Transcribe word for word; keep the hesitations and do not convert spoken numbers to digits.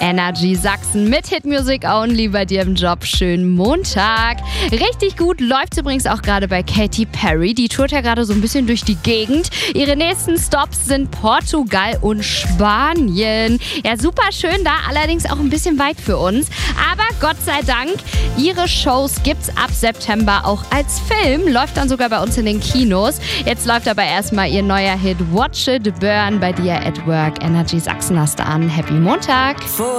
Energy Sachsen mit Hit Music Only bei dir im Job. Schönen Montag. Richtig gut läuft es übrigens auch gerade bei Katy Perry. Die tourt ja gerade so ein bisschen durch die Gegend. Ihre nächsten Stops sind Portugal und Spanien. Ja, super schön da, allerdings auch ein bisschen weit für uns. Aber Gott sei Dank, ihre Shows gibt's ab September auch als Film. Läuft dann sogar bei uns in den Kinos. Jetzt läuft aber erstmal ihr neuer Hit Watch It Burn bei dir at Work. Energy Sachsen hast du an. Happy Montag.